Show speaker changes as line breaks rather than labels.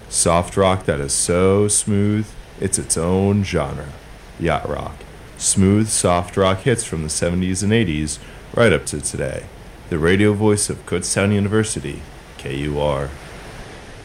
Soft rock that is so smooth, it's its own genre. Yacht rock. Smooth, soft rock hits from the 70s and 80s right up to today. The radio voice of Kutztown University, KUR.